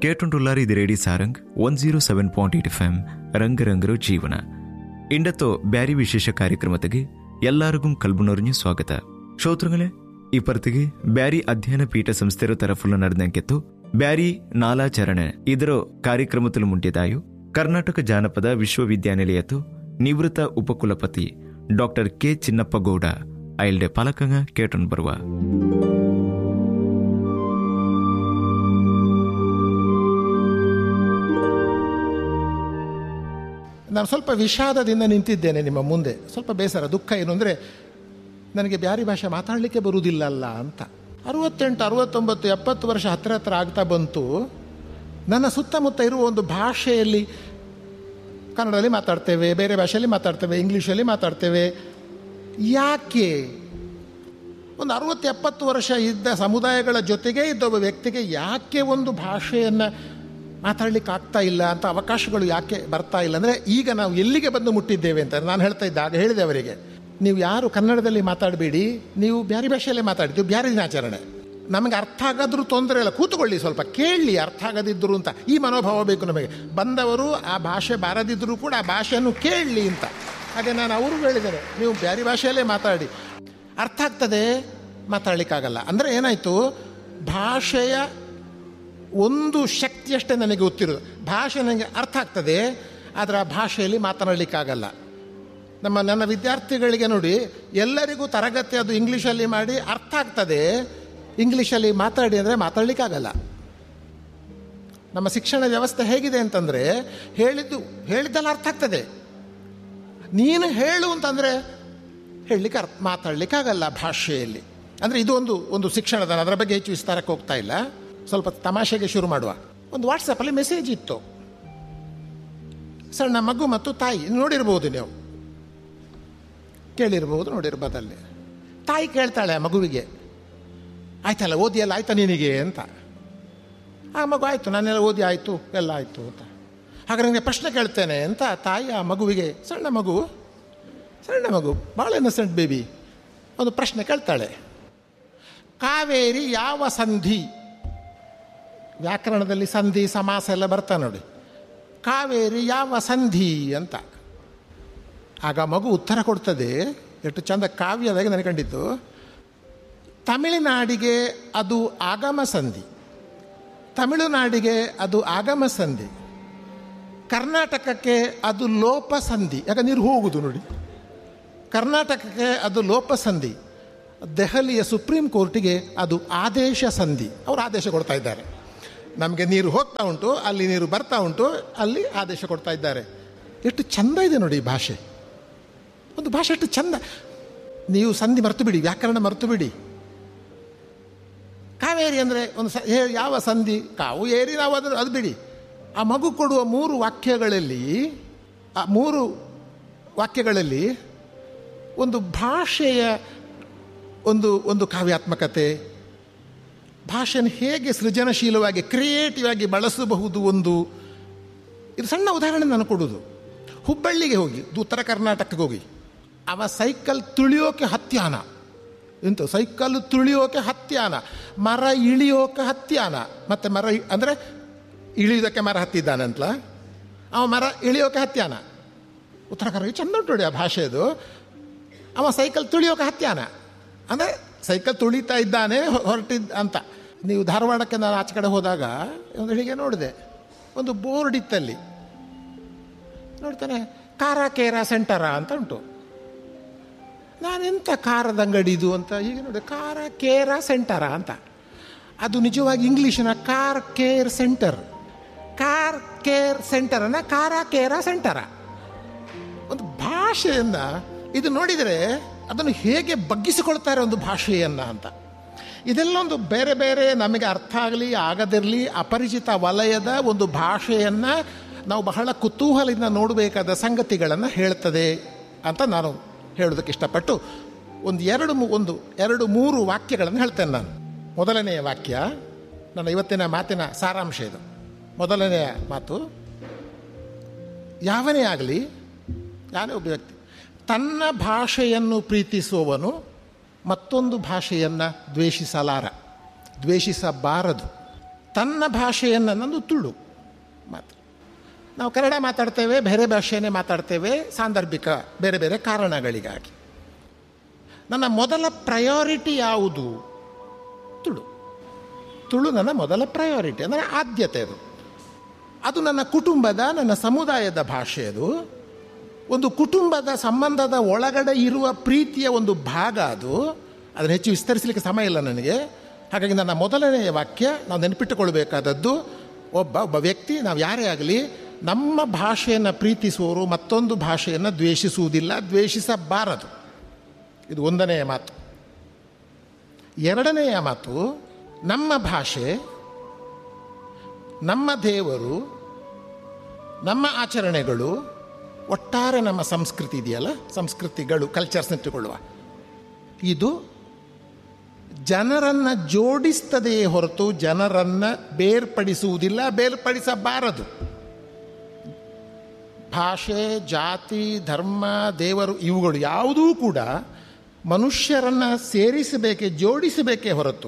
കേട്ടുണ്ടുള്ളാർ ഇത് radio സാರಂಗ್ 107.8 FM ರಂಗರಂಗರು ಜೀವನ ಇಂಡತ್ತೋ ಬ್ಯಾರಿ ವಿಶೇಷ ಕಾರ್ಯಕ್ರಮತೆಗೆ ಎಲ್ಲರಿಗೂ ಕಲ್ಬುನೊರ್ഞ്ഞു ಸ್ವಾಗತ. ಶ್ರೋತೃಗಳೇ, ಇಪ್ಪರ್ತಿಗೆ ಬ್ಯಾರಿ ಅಧ್ಯಯನ ಪೀಠ ಸಂಸ್ಥೆರ ತರಫುಲ್ಲ ನಡೆದಂಕೆತ್ತು ಬ್ಯಾರಿ ನಾಲಾಚರಣೆ ಇದರ ಕಾರ್ಯಕ್ರಮದಲ್ಲಿ ಮುಂಟಿದಾಯು ಕರ್ನಾಟಕ ಜಾನಪದ ವಿಶ್ವವಿದ್ಯಾನಿಲಯತ್ತು ನಿವೃತ್ತ ಉಪಕುಲಪತಿ doctor K Chinnappa Gowda ಅಯಲ್ಡೆ ಪಾಲಕಂಗ K ten ಬರುವ. ನಾನು ಸ್ವಲ್ಪ ವಿಷಾದದಿಂದ ನಿಂತಿದ್ದೇನೆ ನಿಮ್ಮ ಮುಂದೆ. ಸ್ವಲ್ಪ ಬೇಸರ, ದುಃಖ ಏನು ಅಂದರೆ ನನಗೆ ಬ್ಯಾರಿ ಭಾಷೆ ಮಾತಾಡಲಿಕ್ಕೆ ಬರುವುದಿಲ್ಲಲ್ಲ ಅಂತ. 68, 69, 70 ವರ್ಷ ಹತ್ರ ಆಗ್ತಾ ಬಂತು. ನನ್ನ ಸುತ್ತಮುತ್ತ ಇರುವ ಒಂದು ಭಾಷೆಯಲ್ಲಿ ಕನ್ನಡದಲ್ಲಿ ಮಾತಾಡ್ತೇವೆ, ಬೇರೆ ಭಾಷೆಯಲ್ಲಿ ಮಾತಾಡ್ತೇವೆ, ಇಂಗ್ಲೀಷಲ್ಲಿ ಮಾತಾಡ್ತೇವೆ. ಯಾಕೆ ಒಂದು 60-70 ವರ್ಷ ಇದ್ದ ಸಮುದಾಯಗಳ ಜೊತೆಗೆ ಇದ್ದ ಒಬ್ಬ ವ್ಯಕ್ತಿಗೆ ಯಾಕೆ ಒಂದು ಭಾಷೆಯನ್ನು ಮಾತಾಡ್ಲಿಕ್ಕೆ ಆಗ್ತಾ ಇಲ್ಲ ಅಂತ, ಅವಕಾಶಗಳು ಯಾಕೆ ಬರ್ತಾ ಇಲ್ಲ ಅಂದರೆ ಈಗ ನಾವು ಎಲ್ಲಿಗೆ ಬಂದು ಮುಟ್ಟಿದ್ದೇವೆ ಅಂತ ನಾನು ಹೇಳ್ತಾ ಇದ್ದೆ. ಆಗ ಹೇಳಿದೆ ಅವರಿಗೆ, ನೀವು ಯಾರು ಕನ್ನಡದಲ್ಲಿ ಮಾತಾಡಬೇಡಿ, ನೀವು ಬ್ಯಾರಿ ಭಾಷೆಯಲ್ಲೇ ಮಾತಾಡ್ತೀವಿ, ಬ್ಯಾರಿ ದಿನಾಚರಣೆ ನಮಗೆ ಅರ್ಥ ಆಗಾದ್ರೂ ತೊಂದರೆ ಇಲ್ಲ, ಕೂತ್ಕೊಳ್ಳಿ, ಸ್ವಲ್ಪ ಕೇಳಲಿ, ಅರ್ಥ ಆಗದಿದ್ದರು ಅಂತ ಈ ಮನೋಭಾವ ಬೇಕು ನಮಗೆ. ಬಂದವರು ಆ ಭಾಷೆ ಬಾರದಿದ್ದರೂ ಕೂಡ ಆ ಭಾಷೆಯನ್ನು ಕೇಳಲಿ ಅಂತ. ಹಾಗೆ ನಾನು ಅವರು ಹೇಳಿದ್ದೇನೆ, ನೀವು ಬ್ಯಾರಿ ಭಾಷೆಯಲ್ಲೇ ಮಾತಾಡಿ, ಅರ್ಥ ಆಗ್ತದೆ, ಮಾತಾಡಲಿಕ್ಕಾಗಲ್ಲ. ಅಂದರೆ ಏನಾಯಿತು, ಭಾಷೆಯ ಒಂದು ಶಕ್ತಿಯಷ್ಟೇ ನನಗೆ ಗೊತ್ತಿರೋದು. ಭಾಷೆ ನನಗೆ ಅರ್ಥ ಆಗ್ತದೆ, ಆದರೆ ಆ ಭಾಷೆಯಲ್ಲಿ ಮಾತನಾಡಲಿಕ್ಕಾಗಲ್ಲ. ನನ್ನ ವಿದ್ಯಾರ್ಥಿಗಳಿಗೆ ನೋಡಿ, ಎಲ್ಲರಿಗೂ ತರಗತಿ ಅದು ಇಂಗ್ಲೀಷಲ್ಲಿ ಮಾಡಿ ಅರ್ಥ ಆಗ್ತದೆ, ಇಂಗ್ಲೀಷಲ್ಲಿ ಮಾತಾಡಿ ಅಂದರೆ ಮಾತಾಡಲಿಕ್ಕಾಗಲ್ಲ. ನಮ್ಮ ಶಿಕ್ಷಣ ವ್ಯವಸ್ಥೆ ಹೇಗಿದೆ ಅಂತಂದರೆ, ಹೇಳಿದ್ದೆಲ್ಲ ಅರ್ಥ ಆಗ್ತದೆ, ನೀನು ಹೇಳು ಅಂತಂದರೆ ಹೇಳಲಿಕ್ಕೆ ಮಾತಾಡಲಿಕ್ಕಾಗಲ್ಲ ಭಾಷೆಯಲ್ಲಿ. ಅಂದರೆ ಇದು ಒಂದು ಶಿಕ್ಷಣದ, ಅದರ ಬಗ್ಗೆ ಹೆಚ್ಚು ವಿಸ್ತಾರಕ್ಕೆ ಹೋಗ್ತಾ ಇಲ್ಲ, ಸ್ವಲ್ಪ ತಮಾಷೆಗೆ ಶುರು ಮಾಡುವ. ಒಂದು ವಾಟ್ಸಪ್ಪಲ್ಲಿ ಮೆಸೇಜ್ ಇತ್ತು, ಸಣ್ಣ ಮಗು ಮತ್ತು ತಾಯಿ, ನೋಡಿರ್ಬೋದು, ನೀವು ಕೇಳಿರ್ಬೋದು, ನೋಡಿರ್ಬೋದಲ್ಲಿ. ತಾಯಿ ಕೇಳ್ತಾಳೆ ಆ ಮಗುವಿಗೆ, ಆಯ್ತಲ್ಲ ಓದಿ ಎಲ್ಲ ಆಯ್ತಾ ನಿನಗೆ ಅಂತ. ಆ ಮಗು ಆಯಿತು, ನಾನೆಲ್ಲ ಓದಿ ಆಯಿತು, ಎಲ್ಲ ಆಯಿತು ಅಂತ. ಹಾಗಾದ್ರೆ ನನಗೆ ಪ್ರಶ್ನೆ ಕೇಳ್ತೇನೆ ಅಂತ ತಾಯಿ ಆ ಮಗುವಿಗೆ, ಸಣ್ಣ ಮಗು ಭಾಳ ಇನ್ನಸೆಂಟ್ ಬೇಬಿ, ಒಂದು ಪ್ರಶ್ನೆ ಕೇಳ್ತಾಳೆ. ಕಾವೇರಿ ಯಾವ ಸಂಧಿ, ವ್ಯಾಕರಣದಲ್ಲಿ ಸಂಧಿ ಸಮಾಸ ಎಲ್ಲ ಬರ್ತಾ ನೋಡಿ, ಕಾವೇರಿ ಯಾವ ಸಂಧಿ ಅಂತ. ಆಗ ಮಗು ಉತ್ತರ ಕೊಡ್ತದೆ, ಎಷ್ಟು ಚಂದ ಕಾವ್ಯದಾಗಿ ನನಗೆ ಕಂಡಿತ್ತು. ತಮಿಳುನಾಡಿಗೆ ಅದು ಆಗಮ ಸಂಧಿ, ತಮಿಳುನಾಡಿಗೆ ಅದು ಆಗಮ ಸಂಧಿ, ಕರ್ನಾಟಕಕ್ಕೆ ಅದು ಲೋಪ ಸಂಧಿ. ಯಾಕೆ ನೀರು ಹೋಗುದು ನೋಡಿ, ಕರ್ನಾಟಕಕ್ಕೆ ಅದು ಲೋಪ ಸಂಧಿ, ದೆಹಲಿಯ ಸುಪ್ರೀಂ ಕೋರ್ಟಿಗೆ ಅದು ಆದೇಶ ಸಂಧಿ. ಅವರು ಆದೇಶ ಕೊಡ್ತಾ ಇದ್ದಾರೆ, ನಮಗೆ ನೀರು ಹೋಗ್ತಾ ಉಂಟು, ಅಲ್ಲಿ ನೀರು ಬರ್ತಾ ಉಂಟು, ಅಲ್ಲಿ ಆದೇಶ ಕೊಡ್ತಾ ಇದ್ದಾರೆ. ಎಷ್ಟು ಚಂದ ಇದೆ ನೋಡಿ ಈ ಭಾಷೆ, ಒಂದು ಭಾಷೆ ಎಷ್ಟು ಚಂದ. ನೀವು ಸಂಧಿ ಮರೆತು ಬಿಡಿ, ವ್ಯಾಕರಣ ಮರೆತು ಬಿಡಿ. ಕಾವೇರಿ ಅಂದರೆ ಒಂದು ಯಾವ ಸಂಧಿ, ಕಾವು ಏರಿ, ನಾವು ಅದು ಬಿಡಿ. ಆ ಮಗು ಕೊಡುವ 3 ವಾಕ್ಯಗಳಲ್ಲಿ, ಆ 3 ವಾಕ್ಯಗಳಲ್ಲಿ ಒಂದು ಭಾಷೆಯ ಒಂದು ಕಾವ್ಯಾತ್ಮಕತೆ, ಭಾಷೆಯನ್ನು ಹೇಗೆ ಸೃಜನಶೀಲವಾಗಿ ಕ್ರಿಯೇಟಿವ್ ಆಗಿ ಬಳಸಬಹುದು. ಇದು ಸಣ್ಣ ಉದಾಹರಣೆ ನಾನು ಕೊಡೋದು. ಹುಬ್ಬಳ್ಳಿಗೆ ಹೋಗಿ, ಉತ್ತರ ಕರ್ನಾಟಕಕ್ಕೆ ಹೋಗಿ, ಅವ ಸೈಕಲ್ ತುಳಿಯೋಕೆ ಹತ್ಯಾನ, ಸೈಕಲ್ ತುಳಿಯೋಕೆ ಹತ್ಯಾನ, ಮರ ಇಳಿಯೋಕೆ ಹತ್ಯಾನ. ಮತ್ತು ಮರ ಅಂದರೆ ಇಳಿಯೋದಕ್ಕೆ ಮರ ಹತ್ತಿದ್ದಾನಂತಲ, ಅವ ಮರ ಇಳಿಯೋಕೆ ಹತ್ಯಾನ. ಉತ್ತರ ಕರ್ನಾಟಕ ಚಂದ ಉಂಟು ನೋಡಿ ಆ ಭಾಷೆದು. ಅವ ಸೈಕಲ್ ತುಳಿಯೋಕೆ ಹತ್ಯಾನ ಅಂದರೆ ಸೈಕಲ್ ತುಳಿತಾ ಇದ್ದಾನೆ, ಹೊರಟಿದ್ದ ಅಂತ. ನೀವು ಧಾರವಾಡಕ್ಕೆ ನಾನು ಆಚೆ ಕಡೆ ಹೋದಾಗ ಒಂದು ಹೀಗೆ ನೋಡಿದೆ, ಒಂದು ಬೋರ್ಡ್ ಇತ್ತಲ್ಲಿ, ನೋಡ್ತಾನೆ ಕಾರ ಕೇರ ಸೆಂಟರ ಅಂತ ಉಂಟು. ನಾನೆಂಥ ಕಾರದ ಅಂಗಡಿದು ಅಂತ ಹೀಗೆ ನೋಡಿ, ಕಾರ ಕೇರ ಸೆಂಟರ ಅಂತ. ಅದು ನಿಜವಾಗಿ ಇಂಗ್ಲೀಷಿನ car care centre, car care ಸೆಂಟರನ್ನು ಕಾರ ಕೇರ ಸೆಂಟರ. ಒಂದು ಭಾಷೆಯನ್ನು ಇದು ನೋಡಿದರೆ ಅದನ್ನು ಹೇಗೆ ಬಗ್ಗಿಸಿಕೊಳ್ತಾರೆ ಒಂದು ಭಾಷೆಯನ್ನು ಅಂತ. ಇದೆಲ್ಲ ಒಂದು ಬೇರೆ ಬೇರೆ ನಮಗೆ ಅರ್ಥ ಆಗಲಿ ಆಗದಿರಲಿ ಅಪರಿಚಿತ ವಲಯದ ಒಂದು ಭಾಷೆಯನ್ನು ನಾವು ಬಹಳ ಕುತೂಹಲದಿಂದ ನೋಡಬೇಕಾದ ಸಂಗತಿಗಳನ್ನು ಹೇಳ್ತದೆ ಅಂತ ನಾನು ಹೇಳೋದಕ್ಕೆ ಇಷ್ಟಪಟ್ಟು ಒಂದು 2-3 ವಾಕ್ಯಗಳನ್ನು ಹೇಳ್ತೇನೆ ನಾನು. ಮೊದಲನೆಯ ವಾಕ್ಯ ನನ್ನ ಇವತ್ತಿನ ಮಾತಿನ ಸಾರಾಂಶ ಇದು. ಮೊದಲನೆಯ ಮಾತು, ಯಾವನೇ ಆಗಲಿ, ಯಾನೇ ಒಬ್ಬ ವ್ಯಕ್ತಿ ತನ್ನ ಭಾಷೆಯನ್ನು ಪ್ರೀತಿಸುವವನು ಮತ್ತೊಂದು ಭಾಷೆಯನ್ನು ದ್ವೇಷಿಸಬಾರದು. ತನ್ನ ಭಾಷೆಯನ್ನು, ನಂದು ತುಳು ಮಾತು, ನಾವು ಕನ್ನಡ ಮಾತಾಡ್ತೇವೆ, ಬೇರೆ ಭಾಷೆಯೇ ಮಾತಾಡ್ತೇವೆ, ಸಾಂದರ್ಭಿಕ ಬೇರೆ ಬೇರೆ ಕಾರಣಗಳಿಗಾಗಿ. ನನ್ನ ಮೊದಲ ಪ್ರಯಾರಿಟಿ ಯಾವುದು? ತುಳು ನನ್ನ ಮೊದಲ ಪ್ರಯಾರಿಟಿ, ಅಂದರೆ ಆದ್ಯತೆ. ಅದು ನನ್ನ ಕುಟುಂಬದ, ನನ್ನ ಸಮುದಾಯದ ಭಾಷೆ. ಅದು ಒಂದು ಕುಟುಂಬದ ಸಂಬಂಧದ ಒಳಗಡೆ ಇರುವ ಪ್ರೀತಿಯ ಒಂದು ಭಾಗ. ಅದನ್ನು ಹೆಚ್ಚು ವಿಸ್ತರಿಸಲಿಕ್ಕೆ ಸಮಯ ಇಲ್ಲ ನನಗೆ. ಹಾಗಾಗಿ ನನ್ನ ಮೊದಲನೆಯ ವಾಕ್ಯ ನಾವು ನೆನಪಿಟ್ಟುಕೊಳ್ಬೇಕಾದದ್ದು, ಒಬ್ಬ ವ್ಯಕ್ತಿ, ನಾವು ಯಾರೇ ಆಗಲಿ, ನಮ್ಮ ಭಾಷೆಯನ್ನು ಪ್ರೀತಿಸುವವರು ಮತ್ತೊಂದು ಭಾಷೆಯನ್ನು ದ್ವೇಷಿಸುವುದಿಲ್ಲ, ದ್ವೇಷಿಸಬಾರದು. ಇದು ಒಂದನೆಯ ಮಾತು. ಎರಡನೆಯ ಮಾತು, ನಮ್ಮ ಭಾಷೆ, ನಮ್ಮ ದೇವರು, ನಮ್ಮ ಆಚರಣೆಗಳು, ಒಟ್ಟಾರೆ ನಮ್ಮ ಸಂಸ್ಕೃತಿ ಇದೆಯಲ್ಲ, ಸಂಸ್ಕೃತಿಗಳು, ಕಲ್ಚರ್ಸ್ ಇಟ್ಟುಕೊಳ್ಳುವ, ಇದು ಜನರನ್ನು ಜೋಡಿಸ್ತದೆಯೇ ಹೊರತು ಜನರನ್ನು ಬೇರ್ಪಡಿಸುವುದಿಲ್ಲ, ಬೇರ್ಪಡಿಸಬಾರದು. ಭಾಷೆ, ಜಾತಿ, ಧರ್ಮ, ದೇವರು ಇವುಗಳು ಯಾವುದೂ ಕೂಡ ಮನುಷ್ಯರನ್ನು ಸೇರಿಸಬೇಕೆ, ಜೋಡಿಸಬೇಕೇ ಹೊರತು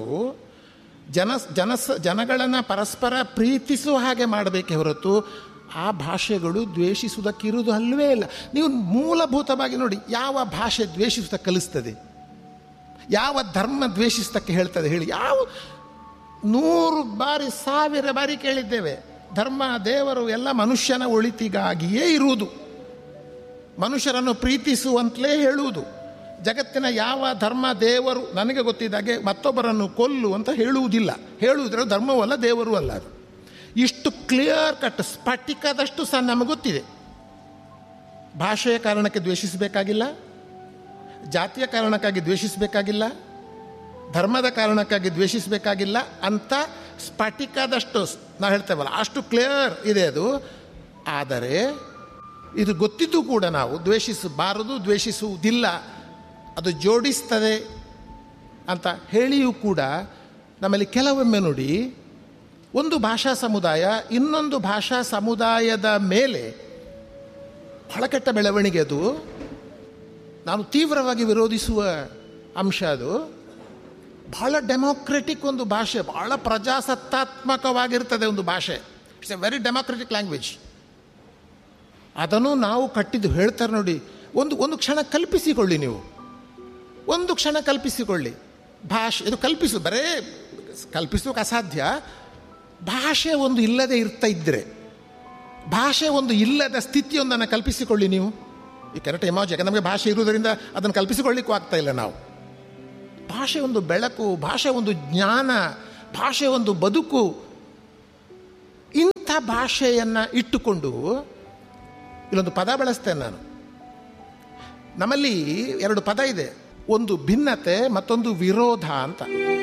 ಜನಗಳನ್ನು ಪರಸ್ಪರ ಪ್ರೀತಿಸುವ ಹಾಗೆ ಮಾಡಬೇಕೇ ಹೊರತು ಆ ಭಾಷೆಗಳು ದ್ವೇಷಿಸುವುದಕ್ಕಿರುವುದು ಅಲ್ಲವೇ ಇಲ್ಲ. ನೀವು ಮೂಲಭೂತವಾಗಿ ನೋಡಿ, ಯಾವ ಭಾಷೆ ದ್ವೇಷಿಸುವುದಕ್ಕೆ ಕಲಿಸ್ತದೆ? ಯಾವ ಧರ್ಮ ದ್ವೇಷಿಸುವುದಕ್ಕೆ ಹೇಳ್ತದೆ ಹೇಳಿ? 100 ಬಾರಿ 1000 ಬಾರಿ ಕೇಳಿದ್ದೇವೆ. ಧರ್ಮ, ದೇವರು ಎಲ್ಲ ಮನುಷ್ಯನ ಒಳಿತಿಗಾಗಿಯೇ ಇರುವುದು, ಮನುಷ್ಯರನ್ನು ಪ್ರೀತಿಸುವಂತಲೇ ಹೇಳುವುದು. ಜಗತ್ತಿನ ಯಾವ ಧರ್ಮ, ದೇವರು ನನಗೆ ಗೊತ್ತಿದ್ದಾಗೆ ಮತ್ತೊಬ್ಬರನ್ನು ಕೊಲ್ಲು ಅಂತ ಹೇಳುವುದಿಲ್ಲ. ಹೇಳುವುದರ ಧರ್ಮವಲ್ಲ, ದೇವರು ಅಲ್ಲ. ಅದು ಇಷ್ಟು ಕ್ಲಿಯರ್ ಕಟ್, ಸ್ಫಟಿಕದಷ್ಟು ಸಹ ನಮಗೆ ಗೊತ್ತಿದೆ. ಭಾಷೆಯ ಕಾರಣಕ್ಕೆ ದ್ವೇಷಿಸಬೇಕಾಗಿಲ್ಲ, ಜಾತಿಯ ಕಾರಣಕ್ಕಾಗಿ ದ್ವೇಷಿಸಬೇಕಾಗಿಲ್ಲ, ಧರ್ಮದ ಕಾರಣಕ್ಕಾಗಿ ದ್ವೇಷಿಸಬೇಕಾಗಿಲ್ಲ ಅಂತ ಸ್ಫಟಿಕದಷ್ಟು ನಾವು ಹೇಳ್ತೇವಲ್ಲ, ಅಷ್ಟು ಕ್ಲಿಯರ್ ಇದೆ ಅದು. ಆದರೆ ಇದು ಗೊತ್ತಿದ್ದು ಕೂಡ ನಾವು ದ್ವೇಷಿಸಬಾರದು, ದ್ವೇಷಿಸುವುದಿಲ್ಲ, ಅದು ಜೋಡಿಸ್ತದೆ ಅಂತ ಹೇಳಿಯೂ ಕೂಡ ನಮ್ಮಲ್ಲಿ ಕೆಲವೊಮ್ಮೆ ನೋಡಿ, ಒಂದು ಭಾಷಾ ಸಮುದಾಯ ಇನ್ನೊಂದು ಭಾಷಾ ಸಮುದಾಯದ ಮೇಲೆ ಬಹಳ ಕೆಟ್ಟ ಬೆಳವಣಿಗೆ. ಅದು ನಾನು ತೀವ್ರವಾಗಿ ವಿರೋಧಿಸುವ ಅಂಶ. ಅದು ಬಹಳ ಡೆಮೋಕ್ರೆಟಿಕ್ ಒಂದು ಭಾಷೆ, ಬಹಳ ಪ್ರಜಾಸತ್ತಾತ್ಮಕವಾಗಿರ್ತದೆ ಒಂದು ಭಾಷೆ. It's A very democratic language. ಅದನ್ನು ನಾವು ಕಟ್ಟಿದ್ದು ಹೇಳ್ತಾರೆ ನೋಡಿ. ಒಂದು ಕ್ಷಣ ಕಲ್ಪಿಸಿಕೊಳ್ಳಿ, ನೀವು ಒಂದು ಕ್ಷಣ ಕಲ್ಪಿಸಿಕೊಳ್ಳಿ. ಭಾಷೆ ಇದು ಬರೇ ಕಲ್ಪಿಸೋಕೆ ಅಸಾಧ್ಯ. ಭಾಷೆ ಒಂದು ಇಲ್ಲದೆ ಇರ್ತಾ ಇದ್ದರೆ, ಭಾಷೆ ಒಂದು ಇಲ್ಲದ ಸ್ಥಿತಿಯೊಂದನ್ನು ಕಲ್ಪಿಸಿಕೊಳ್ಳಿ ನೀವು. ಈ ಕರೆಕ್ಟ್ ಇಮಾಜ್, ಯಾಕಂದ್ರೆ ನಮಗೆ ಭಾಷೆ ಇರುವುದರಿಂದ ಅದನ್ನು ಕಲ್ಪಿಸಿಕೊಳ್ಳಿಕ್ಕೂ ಆಗ್ತಾ ಇಲ್ಲ ನಾವು. ಭಾಷೆ ಒಂದು ಬೆಳಕು, ಭಾಷೆ ಒಂದು ಜ್ಞಾನ, ಭಾಷೆ ಒಂದು ಬದುಕು. ಇಂಥ ಭಾಷೆಯನ್ನು ಇಟ್ಟುಕೊಂಡು ಇಲ್ಲೊಂದು ಪದ ಬಳಸ್ತೇನೆ ನಾನು. ನಮ್ಮಲ್ಲಿ 2 ಪದ ಇದೆ, ಒಂದು ಭಿನ್ನತೆ, ಮತ್ತೊಂದು ವಿರೋಧ ಅಂತ.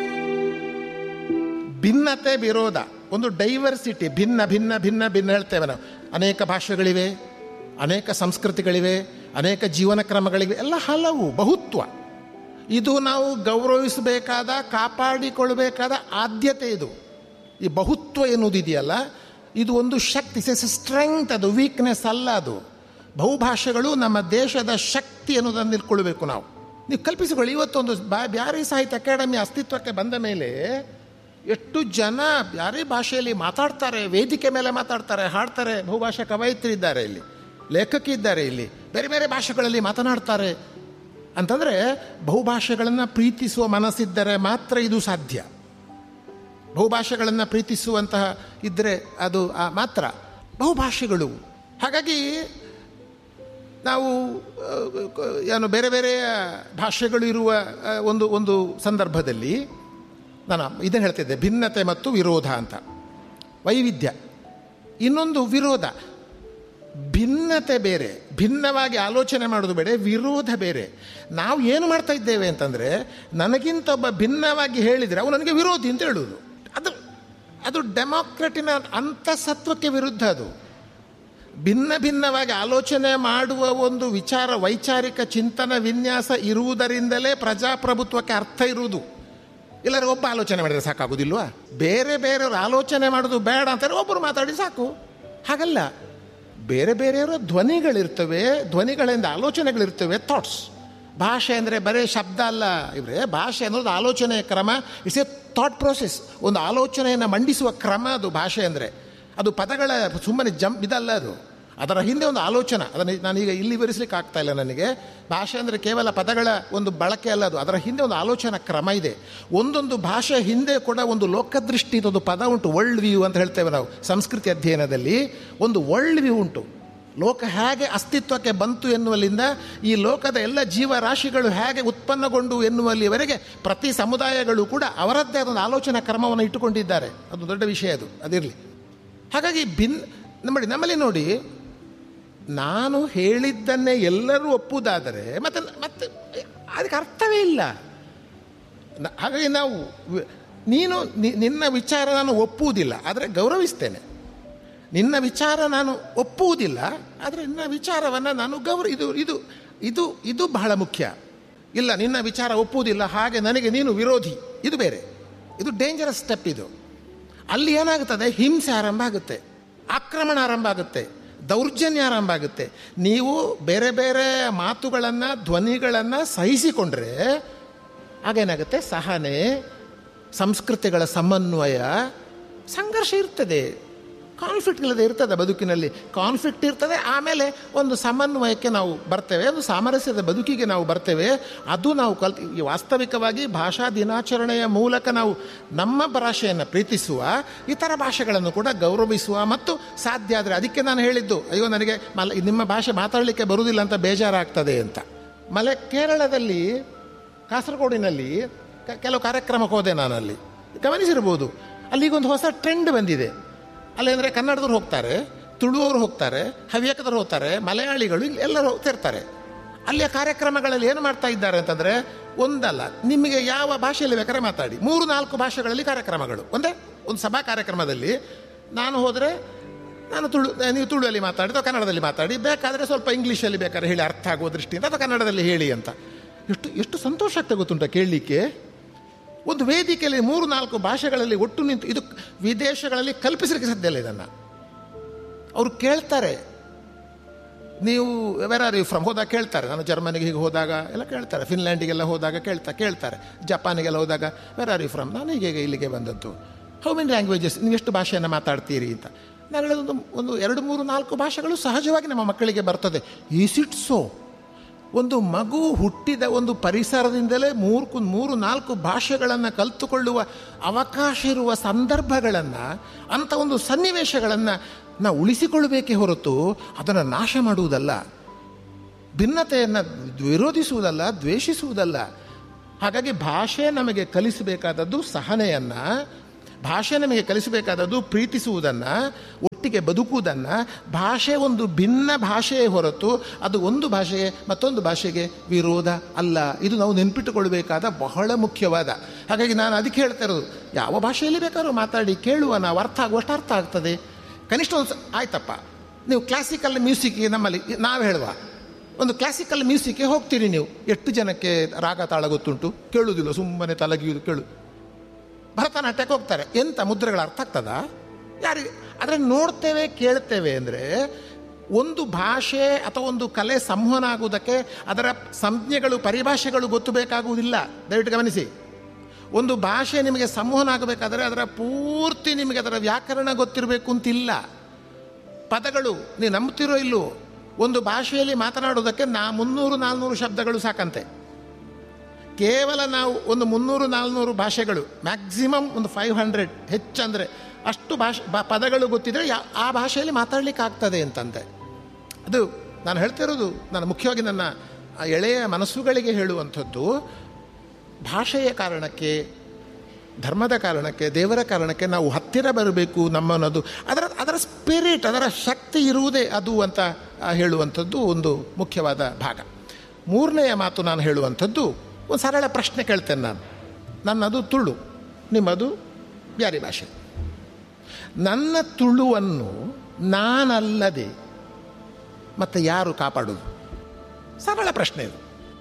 ಭಿನ್ನತೆ, ವಿರೋಧ. ಒಂದು ಡೈವರ್ಸಿಟಿ, ಭಿನ್ನ ಭಿನ್ನ ಭಿನ್ನ ಭಿನ್ನ ಹೇಳ್ತೇವೆ ನಾವು. ಅನೇಕ ಭಾಷೆಗಳಿವೆ, ಅನೇಕ ಸಂಸ್ಕೃತಿಗಳಿವೆ, ಅನೇಕ ಜೀವನ ಕ್ರಮಗಳಿವೆ, ಎಲ್ಲ ಹಲವು, ಬಹುತ್ವ. ಇದು ನಾವು ಗೌರವಿಸಬೇಕಾದ, ಕಾಪಾಡಿಕೊಳ್ಬೇಕಾದ ಆದ್ಯತೆ. ಇದು ಈ ಬಹುತ್ವ ಎನ್ನುವುದಿದೆಯಲ್ಲ, ಇದು ಒಂದು ಶಕ್ತಿ, ಸ್ಟ್ರೆಂಗ್ತ್. ಅದು ವೀಕ್ನೆಸ್ ಅಲ್ಲ. ಅದು ಬಹುಭಾಷೆಗಳು ನಮ್ಮ ದೇಶದ ಶಕ್ತಿ ಎನ್ನುವುದನ್ನು ನಿಲ್ಕೊಳ್ಬೇಕು ನಾವು. ನೀವು ಕಲ್ಪಿಸಿಕೊಳ್ಳಿ, ಇವತ್ತೊಂದು ಬ್ಯಾರಿ ಸಾಹಿತ್ಯ ಅಕಾಡೆಮಿ ಅಸ್ತಿತ್ವಕ್ಕೆ ಬಂದ ಮೇಲೆ ಎಷ್ಟು ಜನ ಬ್ಯಾರಿ ಭಾಷೆಯಲ್ಲಿ ಮಾತಾಡ್ತಾರೆ, ವೇದಿಕೆ ಮೇಲೆ ಮಾತಾಡ್ತಾರೆ, ಹಾಡ್ತಾರೆ. ಬಹುಭಾಷಾ ಕವಯಿತ್ರಿದ್ದಾರೆ ಇಲ್ಲಿ, ಲೇಖಕಿದ್ದಾರೆ ಇಲ್ಲಿ, ಬೇರೆ ಬೇರೆ ಭಾಷೆಗಳಲ್ಲಿ ಮಾತನಾಡ್ತಾರೆ. ಅಂತಂದರೆ ಬಹುಭಾಷೆಗಳನ್ನು ಪ್ರೀತಿಸುವ ಮನಸ್ಸಿದ್ದರೆ ಮಾತ್ರ ಇದು ಸಾಧ್ಯ. ಬಹುಭಾಷೆಗಳನ್ನು ಪ್ರೀತಿಸುವಂತಹ ಇದ್ದರೆ ಅದು ಮಾತ್ರ ಬಹುಭಾಷೆಗಳು. ಹಾಗಾಗಿ ನಾವು ಬೇರೆ ಬೇರೆ ಭಾಷೆಗಳು ಇರುವ ಒಂದು ಸಂದರ್ಭದಲ್ಲಿ ನಾನು ಇದನ್ನು ಹೇಳ್ತಿದ್ದೆ, ಭಿನ್ನತೆ ಮತ್ತು ವಿರೋಧ ಅಂತ. ವೈವಿಧ್ಯ, ಇನ್ನೊಂದು ವಿರೋಧ. ಭಿನ್ನತೆ ಬೇರೆ, ಭಿನ್ನವಾಗಿ ಆಲೋಚನೆ ಮಾಡೋದು ಬೇರೆ, ವಿರೋಧ ಬೇರೆ. ನಾವು ಏನು ಮಾಡ್ತಾ ಇದ್ದೇವೆ ಅಂತಂದರೆ, ನನಗಿಂತ ಒಬ್ಬ ಭಿನ್ನವಾಗಿ ಹೇಳಿದರೆ ಅವನು ನನಗೆ ವಿರೋಧಿ ಅಂತ ಹೇಳುವುದು. ಅದು ಡೆಮಾಕ್ರಟಿನ ಅಂತಸತ್ವಕ್ಕೆ ವಿರುದ್ಧ. ಅದು ಭಿನ್ನ ಭಿನ್ನವಾಗಿ ಆಲೋಚನೆ ಮಾಡುವ ಒಂದು ವಿಚಾರ, ವೈಚಾರಿಕ ಚಿಂತನ ವಿನ್ಯಾಸ ಇರುವುದರಿಂದಲೇ ಪ್ರಜಾಪ್ರಭುತ್ವಕ್ಕೆ ಅರ್ಥ ಇರುವುದು. ಇಲ್ಲರೂ ಒಬ್ಬ ಆಲೋಚನೆ ಮಾಡಿದರೆ ಸಾಕಾಗೋದಿಲ್ವಾ? ಬೇರೆ ಬೇರೆಯವರು ಆಲೋಚನೆ ಮಾಡೋದು ಬೇಡ ಅಂತಾರೆ, ಒಬ್ಬರು ಮಾತಾಡಿ ಸಾಕು. ಹಾಗಲ್ಲ, ಬೇರೆ ಬೇರೆಯವರ ಧ್ವನಿಗಳಿರ್ತವೆ, ಧ್ವನಿಗಳಿಂದ ಆಲೋಚನೆಗಳಿರ್ತವೆ, ಥಾಟ್ಸ್. ಭಾಷೆ ಅಂದರೆ ಬರೀ ಶಬ್ದ ಅಲ್ಲ ಇವರೇ. ಭಾಷೆ ಅನ್ನೋದು ಆಲೋಚನೆಯ ಕ್ರಮ. It's A thought process. ಒಂದು ಆಲೋಚನೆಯನ್ನು ಮಂಡಿಸುವ ಕ್ರಮ ಅದು ಭಾಷೆ ಅಂದರೆ. ಅದು ಪದಗಳ ಸುಮ್ಮನೆ ಇದಲ್ಲ ಅದು. ಅದರ ಹಿಂದೆ ಒಂದು ಆಲೋಚನೆ. ಅದನ್ನು ನಾನೀಗ ಇಲ್ಲಿ ವಿವರಿಸಲಿಕ್ಕೆ ಆಗ್ತಾ ಇಲ್ಲ ನನಗೆ. ಭಾಷೆ ಅಂದರೆ ಕೇವಲ ಪದಗಳ ಒಂದು ಬಳಕೆ ಅಲ್ಲ ಅದು. ಅದರ ಹಿಂದೆ ಒಂದು ಆಲೋಚನಾ ಕ್ರಮ ಇದೆ. ಒಂದೊಂದು ಭಾಷೆ ಹಿಂದೆ ಕೂಡ ಒಂದು ಲೋಕದೃಷ್ಟಿ ಒಂದು ಪದ ಉಂಟು. ವರ್ಲ್ಡ್ ವ್ಯೂ ಅಂತ ಹೇಳ್ತೇವೆ ನಾವು ಸಂಸ್ಕೃತಿ ಅಧ್ಯಯನದಲ್ಲಿ. ಒಂದು ವರ್ಲ್ಡ್ ವ್ಯೂ ಉಂಟು. ಲೋಕ ಹೇಗೆ ಅಸ್ತಿತ್ವಕ್ಕೆ ಬಂತು ಎನ್ನುವಲ್ಲಿಂದ ಈ ಲೋಕದ ಎಲ್ಲ ಜೀವರಾಶಿಗಳು ಹೇಗೆ ಉತ್ಪನ್ನಗೊಂಡು ಎನ್ನುವಲ್ಲಿವರೆಗೆ ಪ್ರತಿ ಸಮುದಾಯಗಳು ಕೂಡ ಅವರದ್ದೇ ಅದೊಂದು ಆಲೋಚನಾ ಕ್ರಮವನ್ನು ಇಟ್ಟುಕೊಂಡಿದ್ದಾರೆ. ಅದು ದೊಡ್ಡ ವಿಷಯ. ಅದಿರಲಿ. ಹಾಗಾಗಿ ನಮ್ಮಲ್ಲಿ ನೋಡಿ, ನಾನು ಹೇಳಿದ್ದನ್ನೇ ಎಲ್ಲರೂ ಒಪ್ಪುವುದಾದರೆ ಮತ್ತೆ ಅದಕ್ಕೆ ಅರ್ಥವೇ ಇಲ್ಲ. ಹಾಗಾಗಿ ನಾವು ನಿನ್ನ ವಿಚಾರ ನಾನು ಒಪ್ಪುವುದಿಲ್ಲ, ಆದರೆ ಗೌರವಿಸ್ತೇನೆ. ನಿನ್ನ ವಿಚಾರ ನಾನು ಒಪ್ಪುವುದಿಲ್ಲ, ಆದರೆ ನಿನ್ನ ವಿಚಾರವನ್ನು ನಾನು ಇದು ಬಹಳ ಮುಖ್ಯ. ಇಲ್ಲ, ನಿನ್ನ ವಿಚಾರ ಒಪ್ಪುವುದಿಲ್ಲ, ಹಾಗೆ ನನಗೆ ನೀನು ವಿರೋಧಿ, ಇದು ಬೇರೆ. ಇದು ಡೇಂಜರಸ್ ಸ್ಟೆಪ್. ಇದು ಅಲ್ಲಿ ಏನಾಗುತ್ತದೆ, ಹಿಂಸೆ ಆರಂಭ ಆಗುತ್ತೆ, ಆಕ್ರಮಣ ಆರಂಭ ಆಗುತ್ತೆ, ದೌರ್ಜನ್ಯ ಆರಂಭ ಆಗುತ್ತೆ. ನೀವು ಬೇರೆ ಬೇರೆ ಮಾತುಗಳನ್ನು, ಧ್ವನಿಗಳನ್ನು ಸಹಿಸಿಕೊಂಡ್ರೆ ಆಗೇನಾಗುತ್ತೆ, ಸಹನೆ, ಸಂಸ್ಕೃತಿಗಳ ಸಮನ್ವಯ, ಸಂಘರ್ಷ ಇರ್ತದೆ. ಕಾನ್ಫ್ಲಿಕ್ಟ್ಗಳದೇ ಇರ್ತದೆ ಬದುಕಿನಲ್ಲಿ. ಕಾನ್ಫ್ಲಿಕ್ಟ್ ಇರ್ತದೆ, ಆಮೇಲೆ ಒಂದು ಸಮನ್ವಯಕ್ಕೆ ನಾವು ಬರ್ತೇವೆ, ಒಂದು ಸಾಮರಸ್ಯದ ಬದುಕಿಗೆ ನಾವು ಬರ್ತೇವೆ. ಅದು ನಾವು ವಾಸ್ತವಿಕವಾಗಿ ಭಾಷಾ ದಿನಾಚರಣೆಯ ಮೂಲಕ ನಾವು ನಮ್ಮ ಭಾಷೆಯನ್ನು ಪ್ರೀತಿಸುವ, ಇತರ ಭಾಷೆಗಳನ್ನು ಕೂಡ ಗೌರವಿಸುವ ಮತ್ತು ಸಾಧ್ಯ ಆದರೆ, ಅದಕ್ಕೆ ನಾನು ಹೇಳಿದ್ದು, ಅಯ್ಯೋ ನನಗೆ ನಿಮ್ಮ ಭಾಷೆ ಮಾತಾಡಲಿಕ್ಕೆ ಬರುವುದಿಲ್ಲ ಅಂತ ಬೇಜಾರಾಗ್ತದೆ ಅಂತ. ಕೇರಳದಲ್ಲಿ ಕಾಸರಗೋಡಿನಲ್ಲಿ ಕೆಲವು ಕಾರ್ಯಕ್ರಮಕ್ಕೆ ಹೋದೆ ನಾನು. ಅಲ್ಲಿ ಗಮನಿಸಿರ್ಬೋದು, ಅಲ್ಲಿಗೊಂದು ಹೊಸ ಟ್ರೆಂಡ್ ಬಂದಿದೆ. ಅಲ್ಲಿ ಅಂದರೆ ಕನ್ನಡದವ್ರು ಹೋಗ್ತಾರೆ, ತುಳುವರು ಹೋಗ್ತಾರೆ, ಹವ್ಯಕದವ್ರು ಹೋಗ್ತಾರೆ, ಮಲಯಾಳಿಗಳು ಎಲ್ಲರೂ ಹೋಗ್ತಿರ್ತಾರೆ. ಅಲ್ಲಿಯ ಕಾರ್ಯಕ್ರಮಗಳಲ್ಲಿ ಏನು ಮಾಡ್ತಾ ಇದ್ದಾರೆ ಅಂತಂದರೆ, ಒಂದಲ್ಲ, ನಿಮಗೆ ಯಾವ ಭಾಷೆಯಲ್ಲಿ ಬೇಕಾದ್ರೆ ಮಾತಾಡಿ. 3-4 ಭಾಷೆಗಳಲ್ಲಿ ಕಾರ್ಯಕ್ರಮಗಳು. ಒಂದು ಸಭಾ ಕಾರ್ಯಕ್ರಮದಲ್ಲಿ ನಾನು ಹೋದರೆ ನೀವು ತುಳುವಲ್ಲಿ ಮಾತಾಡಿ ಅಥವಾ ಕನ್ನಡದಲ್ಲಿ ಮಾತಾಡಿ, ಬೇಕಾದರೆ ಸ್ವಲ್ಪ ಇಂಗ್ಲೀಷಲ್ಲಿ ಬೇಕಾದ್ರೆ ಹೇಳಿ, ಅರ್ಥ ಆಗುವ ದೃಷ್ಟಿಯಿಂದ, ಅಥವಾ ಕನ್ನಡದಲ್ಲಿ ಹೇಳಿ ಅಂತ. ಎಷ್ಟು ಸಂತೋಷ ಆಗ್ತಾ ಗೊತ್ತುಂಟ ಕೇಳಲಿಕ್ಕೆ. ಒಂದು ವೇದಿಕೆಯಲ್ಲಿ 3-4 ಭಾಷೆಗಳಲ್ಲಿ ಒಟ್ಟು ನಿಂತು, ಇದು ವಿದೇಶಗಳಲ್ಲಿ ಕಲ್ಪಿಸಲಿಕ್ಕೆ ಸಾಧ್ಯ ಇಲ್ಲ. ಇದನ್ನು ಅವರು ಕೇಳ್ತಾರೆ. ನೀವು ವೆರ್ ಆರ್ ಯು ಫ್ರಮ್ ಹೋದಾಗ ಕೇಳ್ತಾರೆ. ನಾನು ಜರ್ಮನಿಗೆ ಹೀಗೆ ಹೋದಾಗ ಎಲ್ಲ ಕೇಳ್ತಾರೆ, ಫಿನ್ಲ್ಯಾಂಡಿಗೆಲ್ಲ ಹೋದಾಗ ಕೇಳ್ತಾರೆ, ಜಪಾನಿಗೆಲ್ಲ ಹೋದಾಗ ವೆರ್ ಆರ್ ಯು ಫ್ರಮ್, ನಾನು ಹೀಗೆ ಇಲ್ಲಿಗೆ ಬಂದದ್ದು, ಹೌ ಮೆನಿ ಲ್ಯಾಂಗ್ವೇಜಸ್, ನೀವು ಎಷ್ಟು ಭಾಷೆಯನ್ನು ಮಾತಾಡ್ತೀರಿ ಅಂತ. ನಾನು ಹೇಳೋದು ಒಂದು 2-3-4 ಭಾಷೆಗಳು ಸಹಜವಾಗಿ ನಮ್ಮ ಮಕ್ಕಳಿಗೆ ಬರ್ತದೆ. Is it so? ಒಂದು ಮಗು ಹುಟ್ಟಿದ ಒಂದು ಪರಿಸರದಿಂದಲೇ 3-4 ಭಾಷೆಗಳನ್ನು ಕಲಿತುಕೊಳ್ಳುವ ಅವಕಾಶ ಇರುವ ಸಂದರ್ಭಗಳನ್ನು, ಅಂಥ ಒಂದು ಸನ್ನಿವೇಶಗಳನ್ನು ನಾವು ಉಳಿಸಿಕೊಳ್ಳಬೇಕೇ ಹೊರತು ಅದನ್ನು ನಾಶ ಮಾಡುವುದಲ್ಲ, ಭಿನ್ನತೆಯನ್ನು ವಿರೋಧಿಸುವುದಲ್ಲ, ದ್ವೇಷಿಸುವುದಲ್ಲ. ಹಾಗಾಗಿ ಭಾಷೆ ನಮಗೆ ಕಲಿಸಬೇಕಾದದ್ದು ಸಹನೆಯನ್ನು, ಭಾಷೆ ನಮಗೆ ಕಲಿಸಬೇಕಾದದ್ದು ಪ್ರೀತಿಸುವುದನ್ನು, ಒಟ್ಟಿಗೆ ಬದುಕುವುದನ್ನು. ಭಾಷೆ ಒಂದು ಭಿನ್ನ ಭಾಷೆಯೇ ಹೊರತು ಅದು ಒಂದು ಭಾಷೆಗೆ ಮತ್ತೊಂದು ಭಾಷೆಗೆ ವಿರೋಧ ಅಲ್ಲ. ಇದು ನಾವು ನೆನಪಿಟ್ಟುಕೊಳ್ಬೇಕಾದ ಬಹಳ ಮುಖ್ಯವಾದ. ಹಾಗಾಗಿ ನಾನು ಅದಕ್ಕೆ ಹೇಳ್ತಾ ಇರೋದು, ಯಾವ ಭಾಷೆಯಲ್ಲಿ ಬೇಕಾದ್ರೂ ಮಾತಾಡಿ, ಕೇಳುವ, ನಾವು ಅರ್ಥ ಆಗುವಷ್ಟು ಅರ್ಥ ಆಗ್ತದೆ. ಕನಿಷ್ಠ ಒಂದು ಆಯ್ತಪ್ಪ, ನೀವು ಕ್ಲಾಸಿಕಲ್ ಮ್ಯೂಸಿಕ್ಗೆ ನಮ್ಮಲ್ಲಿ ನಾವು ಹೇಳುವ, ಒಂದು ಕ್ಲಾಸಿಕಲ್ ಮ್ಯೂಸಿಕ್ಗೆ ಹೋಗ್ತೀರಿ ನೀವು, ಎಷ್ಟು ಜನಕ್ಕೆ ರಾಗ ತಾಳ ಗೊತ್ತುಂಟು? ಕೇಳುವುದಿಲ್ಲ, ಸುಮ್ಮನೆ ತಲಗಿಯುವುದು ಕೇಳು. ಭರತನಾಟ್ಯಕ್ಕೆ ಹೋಗ್ತಾರೆ, ಎಂಥ ಮುದ್ರೆಗಳ ಅರ್ಥ ಆಗ್ತದಾ ಯಾರಿಗೆ? ಆದರೆ ನೋಡ್ತೇವೆ, ಕೇಳ್ತೇವೆ. ಅಂದರೆ ಒಂದು ಭಾಷೆ ಅಥವಾ ಒಂದು ಕಲೆ ಸಂವಹನ ಆಗುವುದಕ್ಕೆ ಅದರ ಸಂಜ್ಞೆಗಳು, ಪರಿಭಾಷೆಗಳು ಗೊತ್ತು ಬೇಕಾಗುವುದಿಲ್ಲ. ದಯವಿಟ್ಟು ಗಮನಿಸಿ. ಒಂದು ಭಾಷೆ ನಿಮಗೆ ಸಂವಹನ ಆಗಬೇಕಾದರೆ ಅದರ ಪೂರ್ತಿ ನಿಮಗೆ ಅದರ ವ್ಯಾಕರಣ ಗೊತ್ತಿರಬೇಕು ಅಂತಿಲ್ಲ. ಪದಗಳು ನೀವು ನಂಬ್ತಿರೋ ಇಲ್ಲವೋ, ಒಂದು ಭಾಷೆಯಲ್ಲಿ ಮಾತನಾಡೋದಕ್ಕೆ 300-400 ಶಬ್ದಗಳು ಸಾಕಂತೆ. ಕೇವಲ ನಾವು ಒಂದು 300-400 ಭಾಷೆಗಳು, ಮ್ಯಾಕ್ಸಿಮಮ್ ಒಂದು 500, ಹೆಚ್ಚಂದರೆ ಅಷ್ಟು ಪದಗಳು ಗೊತ್ತಿದ್ರೆ ಆ ಭಾಷೆಯಲ್ಲಿ ಮಾತಾಡಲಿಕ್ಕೆ ಆಗ್ತದೆ ಅಂತಂತೆ. ಅದು ನಾನು ಹೇಳ್ತಿರೋದು, ನಾನು ಮುಖ್ಯವಾಗಿ ನನ್ನ ಎಳೆಯ ಮನಸ್ಸುಗಳಿಗೆ ಹೇಳುವಂಥದ್ದು, ಭಾಷೆಯ ಕಾರಣಕ್ಕೆ, ಧರ್ಮದ ಕಾರಣಕ್ಕೆ, ದೇವರ ಕಾರಣಕ್ಕೆ ನಾವು ಹತ್ತಿರ ಬರಬೇಕು ನಮ್ಮನ್ನೋದು, ಅದರ ಸ್ಪಿರಿಟ್, ಅದರ ಶಕ್ತಿ ಇರುವುದೇ ಅದು ಅಂತ ಹೇಳುವಂಥದ್ದು ಒಂದು ಮುಖ್ಯವಾದ ಭಾಗ. 3ನೆಯ ಮಾತು ನಾನು ಹೇಳುವಂಥದ್ದು, ಒಂದು ಸರಳ ಪ್ರಶ್ನೆ ಕೇಳ್ತೇನೆ ನಾನು. ನನ್ನದು ತುಳು, ನಿಮ್ಮದು ಬ್ಯಾರಿ ಭಾಷೆ. ನನ್ನ ತುಳುವನ್ನು ನಾನಲ್ಲದೆ ಮತ್ತು ಯಾರು ಕಾಪಾಡೋದು? ಸರಳ ಪ್ರಶ್ನೆ ಇದು.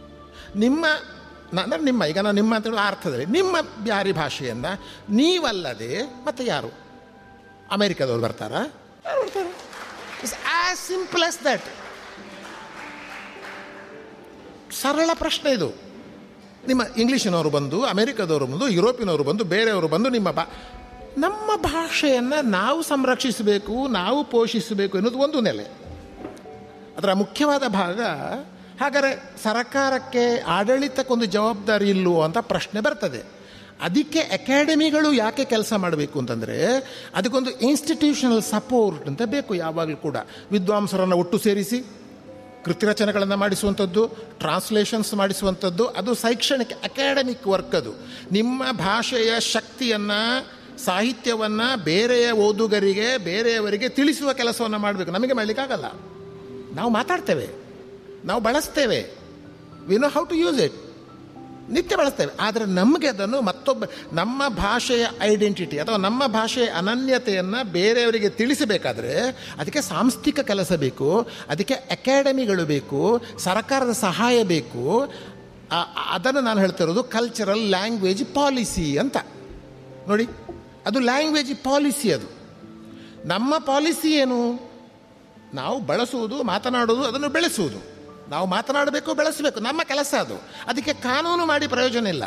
ನಿಮ್ಮ ಈಗ ನಾನು ನಿಮ್ಮ ಅಂತೇಳುವ ಅರ್ಥದಲ್ಲಿ, ನಿಮ್ಮ ಬ್ಯಾರಿ ಭಾಷೆಯನ್ನು ನೀವಲ್ಲದೆ ಮತ್ತು ಯಾರು? ಅಮೇರಿಕಾದವ್ರು ಬರ್ತಾರಾ? ಯಾರು ಬರ್ತಾರೆ? It's as simple as that. ಸರಳ ಪ್ರಶ್ನೆ ಇದು. ನಿಮ್ಮ ಇಂಗ್ಲೀಷಿನವರು ಬಂದು, ಅಮೆರಿಕದವರು ಬಂದು, ಯುರೋಪಿನವರು ಬಂದು, ಬೇರೆಯವರು ಬಂದು ನಮ್ಮ ಭಾಷೆಯನ್ನು ನಾವು ಸಂರಕ್ಷಿಸಬೇಕು, ನಾವು ಪೋಷಿಸಬೇಕು ಎನ್ನುವುದು ಒಂದು ನೆಲೆ. ಅದರ ಮುಖ್ಯವಾದ ಭಾಗ. ಹಾಗಾದರೆ ಸರ್ಕಾರಕ್ಕೆ, ಆಡಳಿತಕ್ಕೊಂದು ಜವಾಬ್ದಾರಿ ಇಲ್ಲವೋ ಅಂತ ಪ್ರಶ್ನೆ ಬರ್ತದೆ. ಅದಕ್ಕೆ ಅಕಾಡೆಮಿಗಳು ಯಾಕೆ ಕೆಲಸ ಮಾಡಬೇಕು ಅಂತಂದರೆ, ಅದಕ್ಕೊಂದು ಇನ್ಸ್ಟಿಟ್ಯೂಷನಲ್ ಸಪೋರ್ಟ್ ಅಂತ ಬೇಕು ಯಾವಾಗಲೂ ಕೂಡ. ವಿದ್ವಾಂಸರನ್ನು ಒಟ್ಟು ಸೇರಿಸಿ ಕೃತಿರಚನೆಗಳನ್ನು ಮಾಡಿಸುವಂಥದ್ದು, ಟ್ರಾನ್ಸ್ಲೇಷನ್ಸ್ ಮಾಡಿಸುವಂಥದ್ದು, ಅದು ಶೈಕ್ಷಣಿಕ ಅಕಾಡೆಮಿಕ್ ವರ್ಕ್. ಅದು ನಿಮ್ಮ ಭಾಷೆಯ ಶಕ್ತಿಯನ್ನು, ಸಾಹಿತ್ಯವನ್ನು ಬೇರೆಯ ಓದುಗರಿಗೆ, ಬೇರೆಯವರಿಗೆ ತಿಳಿಸುವ ಕೆಲಸವನ್ನು ಮಾಡಬೇಕು. ನಮಗೆ ಮಾಡಲಿಕ್ಕಾಗಲ್ಲ. ನಾವು ಮಾತಾಡ್ತೇವೆ, ನಾವು ಬಳಸ್ತೇವೆ, we know how to use it, ನಿತ್ಯ ಬಳಸ್ತೇವೆ. ಆದರೆ ನಮಗೆ ಅದನ್ನು ನಮ್ಮ ಭಾಷೆಯ ಐಡೆಂಟಿಟಿ ಅಥವಾ ನಮ್ಮ ಭಾಷೆಯ ಅನನ್ಯತೆಯನ್ನು ಬೇರೆಯವರಿಗೆ ತಿಳಿಸಬೇಕಾದ್ರೆ ಅದಕ್ಕೆ ಸಾಂಸ್ಥಿಕ ಕೆಲಸ ಬೇಕು, ಅದಕ್ಕೆ ಅಕಾಡೆಮಿಗಳು ಬೇಕು, ಸರ್ಕಾರದ ಸಹಾಯ ಬೇಕು. ಅದನ್ನು ನಾನು ಹೇಳ್ತಿರೋದು ಕಲ್ಚರಲ್ ಲ್ಯಾಂಗ್ವೇಜ್ ಪಾಲಿಸಿ ಅಂತ. ನೋಡಿ, ಅದು ಲ್ಯಾಂಗ್ವೇಜ್ ಪಾಲಿಸಿ. ಅದು ನಮ್ಮ ಪಾಲಿಸಿ ಏನು? ನಾವು ಬಳಸುವುದು, ಮಾತನಾಡುವುದು, ಅದನ್ನು ಬೆಳೆಸುವುದು. ನಾವು ಮಾತನಾಡಬೇಕು, ಬೆಳೆಸಬೇಕು, ನಮ್ಮ ಕೆಲಸ ಅದು. ಅದಕ್ಕೆ ಕಾನೂನು ಮಾಡಿ ಪ್ರಯೋಜನ ಇಲ್ಲ.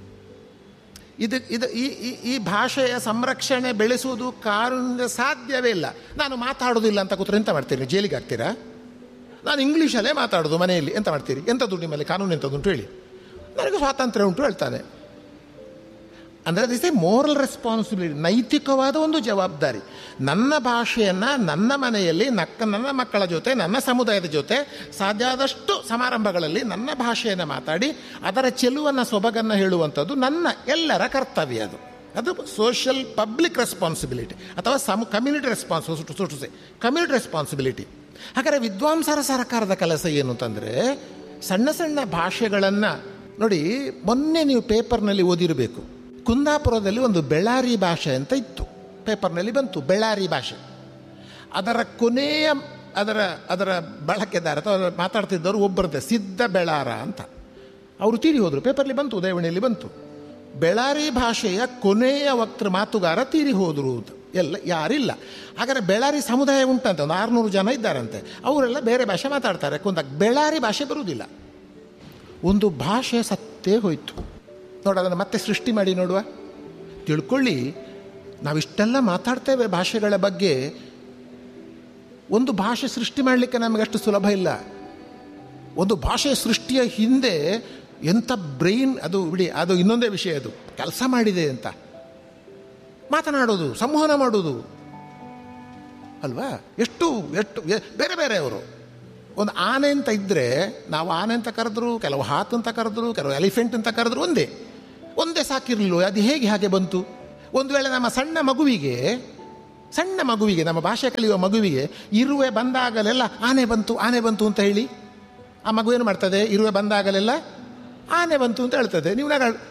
ಈ ಭಾಷೆಯ ಸಂರಕ್ಷಣೆ, ಬೆಳೆಸುವುದು ಕಾನೂನಿಂದ ಸಾಧ್ಯವೇ ಇಲ್ಲ. ನಾನು ಮಾತಾಡೋದಿಲ್ಲ ಅಂತ ಕೂತ್ರೆ ಎಂತ ಮಾಡ್ತೀರಿ? ಜೈಲಿಗೆ ಹಾಕ್ತೀರಾ? ನಾನು ಇಂಗ್ಲೀಷಲ್ಲೇ ಮಾತಾಡೋದು ಮನೆಯಲ್ಲಿ, ಎಂತ ಮಾಡ್ತೀರಿ? ಎಂಥದ್ದು ನಿಮ್ಮಲ್ಲಿ ಕಾನೂನು ಎಂಥದ್ದುಂಟು ಹೇಳಿ? ನನಗೆ ಸ್ವಾತಂತ್ರ್ಯ ಉಂಟು ಹೇಳ್ತಾನೆ. ಅಂದರೆ ದಿಸ್ ಎ ಮೋರಲ್ ರೆಸ್ಪಾನ್ಸಿಬಿಲಿಟಿ, ನೈತಿಕವಾದ ಒಂದು ಜವಾಬ್ದಾರಿ. ನನ್ನ ಭಾಷೆಯನ್ನು ನನ್ನ ಮನೆಯಲ್ಲಿ, ನನ್ನ ಮಕ್ಕಳ ಜೊತೆ, ನನ್ನ ಸಮುದಾಯದ ಜೊತೆ ಸಾಧ್ಯಾದಷ್ಟು ಸಮಾರಂಭಗಳಲ್ಲಿ ನನ್ನ ಭಾಷೆಯನ್ನು ಮಾತಾಡಿ ಅದರ ಚೆಲುವನ್ನು, ಸೊಬಗನ್ನು ಹೇಳುವಂಥದ್ದು ನನ್ನ ಎಲ್ಲರ ಕರ್ತವ್ಯ. ಅದು ಸೋಷಿಯಲ್ ಪಬ್ಲಿಕ್ ರೆಸ್ಪಾನ್ಸಿಬಿಲಿಟಿ ಅಥವಾ ಕಮ್ಯುನಿಟಿ ಕಮ್ಯುನಿಟಿ ರೆಸ್ಪಾನ್ಸಿಬಿಲಿಟಿ. ಹಾಗಾದರೆ ವಿದ್ವಾಂಸರ ಸರ್ಕಾರದ ಕೆಲಸ ಏನು ಅಂತಂದರೆ, ಸಣ್ಣ ಸಣ್ಣ ಭಾಷೆಗಳನ್ನು ನೋಡಿ. ಮೊನ್ನೆ ನೀವು ಪೇಪರ್ನಲ್ಲಿ ಓದಿರಬೇಕು, ಕುಂದಾಪುರದಲ್ಲಿ ಒಂದು ಬೆಳ್ಳಾರಿ ಭಾಷೆ ಅಂತ ಇತ್ತು, ಪೇಪರ್ನಲ್ಲಿ ಬಂತು. ಬೆಳ್ಳಾರಿ ಭಾಷೆ, ಅದರ ಕೊನೆಯ ಅದರ ಬಳಕೆದಾರ ಅಥವಾ ಮಾತಾಡ್ತಿದ್ದವರು ಒಬ್ಬರಂತೆ, ಸಿದ್ಧ ಬೆಳಾರ ಅಂತ. ಅವರು ತೀರಿ ಹೋದರು, ಪೇಪರ್ಲಿ ಬಂತು, ಉದಯವಾಣಿಯಲ್ಲಿ ಬಂತು. ಬೆಳಾರಿ ಭಾಷೆಯ ಕೊನೆಯ ಮಾತುಗಾರ ತೀರಿ ಹೋದರು. ಯಾರಿಲ್ಲ. ಹಾಗಾದರೆ ಬೆಳಾರಿ ಸಮುದಾಯ ಉಂಟಂತೆ, ಒಂದು 600 ಜನ ಇದ್ದಾರಂತೆ. ಅವರೆಲ್ಲ ಬೇರೆ ಭಾಷೆ ಮಾತಾಡ್ತಾರೆ. ಬೆಳಾರಿ ಭಾಷೆ ಬರುವುದಿಲ್ಲ. ಒಂದು ಭಾಷೆ ಸತ್ತೇ ಹೋಯಿತು. ನೋಡಿ, ಅದನ್ನು ಮತ್ತೆ ಸೃಷ್ಟಿ ಮಾಡಿ ನೋಡುವ, ತಿಳ್ಕೊಳ್ಳಿ. ನಾವಿಷ್ಟೆಲ್ಲ ಮಾತಾಡ್ತೇವೆ ಭಾಷೆಗಳ ಬಗ್ಗೆ. ಒಂದು ಭಾಷೆ ಸೃಷ್ಟಿ ಮಾಡಲಿಕ್ಕೆ ನಮಗಷ್ಟು ಸುಲಭ ಇಲ್ಲ. ಒಂದು ಭಾಷೆ ಸೃಷ್ಟಿಯ ಹಿಂದೆ ಎಂಥ ಬ್ರೈನ್, ಅದು ಬಿಡಿ, ಅದು ಇನ್ನೊಂದೇ ವಿಷಯ. ಅದು ಕೆಲಸ ಮಾಡಿದೆ ಅಂತ ಮಾತನಾಡೋದು, ಸಂವಹನ ಮಾಡೋದು ಅಲ್ವಾ? ಎಷ್ಟು ಬೇರೆ ಬೇರೆಯವರು. ಒಂದು ಆನೆ ಅಂತ ಇದ್ದರೆ, ನಾವು ಆನೆ ಅಂತ ಕರೆದ್ರು, ಕೆಲವು ಹಾತ್ ಅಂತ ಕರೆದ್ರು, ಕೆಲವು ಎಲಿಫೆಂಟ್ ಅಂತ ಕರೆದ್ರು, ಒಂದೇ ಸಾಕಿರಲಿಲ್ಲ. ಅದು ಹೇಗೆ ಹಾಗೆ ಬಂತು? ಒಂದು ವೇಳೆ ನಮ್ಮ ಸಣ್ಣ ಮಗುವಿಗೆ, ನಮ್ಮ ಭಾಷೆ ಕಲಿಯುವ ಮಗುವಿಗೆ ಇರುವೆ ಬಂದಾಗಲೆಲ್ಲ ಆನೆ ಬಂತು ಅಂತ ಹೇಳಿ, ಆ ಮಗು ಏನು ಮಾಡ್ತದೆ? ಇರುವೆ ಬಂದಾಗಲೆಲ್ಲ ಆನೆ ಬಂತು ಅಂತ ಹೇಳ್ತದೆ. ನೀವು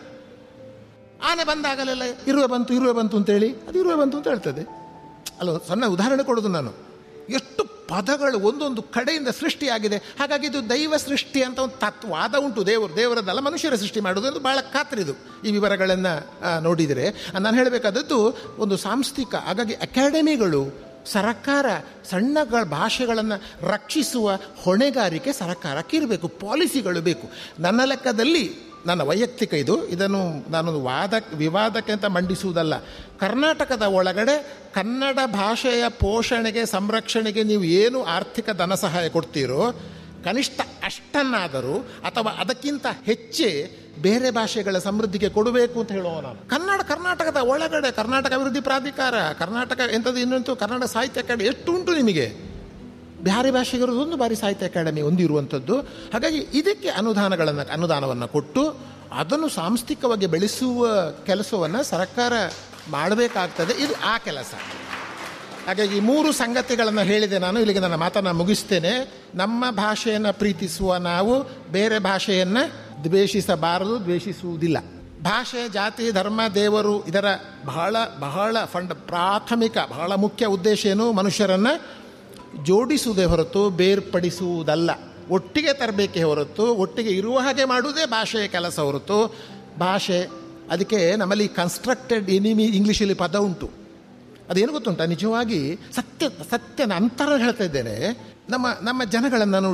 ಆನೆ ಬಂದಾಗಲೆಲ್ಲ ಇರುವೆ ಬಂತು ಅಂತೇಳಿ, ಅದು ಇರುವೆ ಬಂತು ಅಂತ ಹೇಳ್ತದೆ ಅಲ್ಲ. ಸಣ್ಣ ಉದಾಹರಣೆ ಕೊಡೋದು ನಾನು. ಎಷ್ಟು ಪದಗಳು ಒಂದೊಂದು ಕಡೆಯಿಂದ ಸೃಷ್ಟಿಯಾಗಿದೆ. ಹಾಗಾಗಿ ಇದು ದೈವ ಸೃಷ್ಟಿ ಅಂತ ಒಂದು ತತ್ವಾದ ಉಂಟು. ದೇವರದ್ದಲ್ಲ, ಮನುಷ್ಯರ ಸೃಷ್ಟಿ ಮಾಡೋದು ಎಂದು ಭಾಳ ಖಾತ್ರಿದು. ಈ ವಿವರಗಳನ್ನು ನೋಡಿದರೆ ನಾನು ಹೇಳಬೇಕಾದದ್ದು ಒಂದು ಸಾಂಸ್ಥಿಕ. ಹಾಗಾಗಿ ಅಕಾಡೆಮಿಗಳು, ಸರ್ಕಾರ ಸಣ್ಣ ಭಾಷೆಗಳನ್ನು ರಕ್ಷಿಸುವ ಹೊಣೆಗಾರಿಕೆ ಸರ್ಕಾರಕ್ಕೆ ಇರಬೇಕು, ಪಾಲಿಸಿಗಳು ಬೇಕು. ನನ್ನ ಲೆಕ್ಕದಲ್ಲಿ, ನನ್ನ ವೈಯಕ್ತಿಕ ಇದನ್ನು ನಾನೊಂದು ವಿವಾದಕ್ಕೆ ಅಂತ ಮಂಡಿಸುವುದಲ್ಲ. ಕರ್ನಾಟಕದ ಒಳಗಡೆ ಕನ್ನಡ ಭಾಷೆಯ ಪೋಷಣೆಗೆ, ಸಂರಕ್ಷಣೆಗೆ ನೀವು ಏನು ಆರ್ಥಿಕ ಧನ ಸಹಾಯ ಕೊಡ್ತೀರೋ, ಕನಿಷ್ಠ ಅಷ್ಟನ್ನಾದರೂ ಅಥವಾ ಅದಕ್ಕಿಂತ ಹೆಚ್ಚೇ ಬೇರೆ ಭಾಷೆಗಳ ಸಮೃದ್ಧಿಗೆ ಕೊಡಬೇಕು ಅಂತ ಹೇಳುವ ನಾನು. ಕರ್ನಾಟಕದ ಒಳಗಡೆ ಕರ್ನಾಟಕ ಅಭಿವೃದ್ಧಿ ಪ್ರಾಧಿಕಾರ, ಕರ್ನಾಟಕ ಎಂಥದ್ದು ಇನ್ನೊಂದು ಕನ್ನಡ ಸಾಹಿತ್ಯ ಅಕಾಡೆಮಿ ಎಷ್ಟು ಉಂಟು ನಿಮಗೆ. ಬ್ಯಾರಿ ಭಾಷೆಗಿರೋದು ಒಂದು ಬಾರಿ ಸಾಹಿತ್ಯ ಅಕಾಡೆಮಿ ಹೊಂದಿರುವಂಥದ್ದು. ಹಾಗಾಗಿ ಇದಕ್ಕೆ ಅನುದಾನವನ್ನು ಕೊಟ್ಟು ಅದನ್ನು ಸಾಂಸ್ಥಿಕವಾಗಿ ಬೆಳೆಸುವ ಕೆಲಸವನ್ನು ಸರ್ಕಾರ ಮಾಡಬೇಕಾಗ್ತದೆ. ಇದು ಆ ಕೆಲಸ. ಹಾಗಾಗಿ 3 ಸಂಗತಿಗಳನ್ನು ಹೇಳಿದೆ ನಾನು. ಇಲ್ಲಿಗೆ ನನ್ನ ಮಾತನ್ನು ಮುಗಿಸ್ತೇನೆ. ನಮ್ಮ ಭಾಷೆಯನ್ನು ಪ್ರೀತಿಸುವ ನಾವು ಬೇರೆ ಭಾಷೆಯನ್ನು ದ್ವೇಷಿಸಬಾರದು, ದ್ವೇಷಿಸುವುದಿಲ್ಲ. ಭಾಷೆ, ಜಾತಿ, ಧರ್ಮ, ದೇವರು ಇದರ ಬಹಳ ಪ್ರಾಥಮಿಕ, ಬಹಳ ಮುಖ್ಯ ಉದ್ದೇಶ ಏನು? ಮನುಷ್ಯರನ್ನು ಜೋಡಿಸುವುದೇ ಹೊರತು ಬೇರ್ಪಡಿಸುವುದಲ್ಲ. ಒಟ್ಟಿಗೆ ತರಬೇಕೇ ಹೊರತು, ಒಟ್ಟಿಗೆ ಇರುವ ಹಾಗೆ ಮಾಡುವುದೇ ಭಾಷೆಯ ಕೆಲಸ ಹೊರತು. ಭಾಷೆ, ಅದಕ್ಕೆ ನಮ್ಮಲ್ಲಿ ಕನ್ಸ್ಟ್ರಕ್ಟೆಡ್ ಎನಿಮಿ ಇಂಗ್ಲೀಷಲ್ಲಿ ಪದ ಉಂಟು. ಅದೇನು ಗೊತ್ತುಂಟ? ನಿಜವಾಗಿ ಸತ್ಯನ ಅಂತರ ಹೇಳ್ತಾ ಇದ್ದೇನೆ. ನಮ್ಮ ಜನಗಳನ್ನು ನೋಡಿ,